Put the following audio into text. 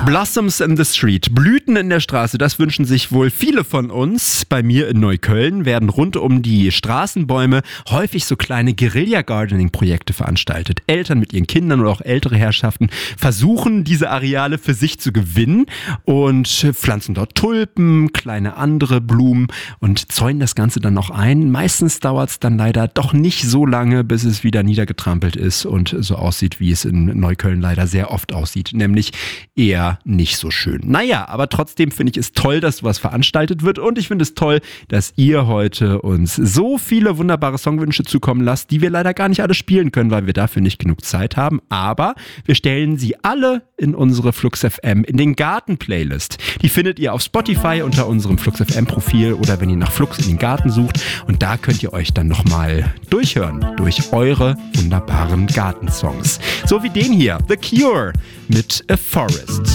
Blossoms in the Street, Blüten in der Straße, das wünschen sich wohl viele von uns. Bei mir in Neukölln werden rund um die Straßenbäume häufig so kleine Guerilla-Gardening-Projekte veranstaltet. Eltern mit ihren Kindern oder auch ältere Herrschaften versuchen, diese Areale für sich zu gewinnen und pflanzen dort Tulpen, kleine andere Blumen und zäunen das Ganze dann noch ein. Meistens dauert es dann leider doch nicht so lange, bis es wieder niedergetrampelt ist und so aussieht, wie es in Neukölln leider sehr oft aussieht, nämlich eher nicht so schön. Naja, aber trotzdem finde ich es toll, dass sowas veranstaltet wird und ich finde es toll, dass ihr heute uns so viele wunderbare Songwünsche zukommen lasst, die wir leider gar nicht alle spielen können, weil wir dafür nicht genug Zeit haben, aber wir stellen sie alle in unsere Flux FM in den Garten-Playlist. Die findet ihr auf Spotify unter unserem Flux FM Profil oder wenn ihr nach Flux in den Garten sucht und da könnt ihr euch dann nochmal durchhören durch eure wunderbaren Gartensongs. So wie den hier, The Cure mit A Forest.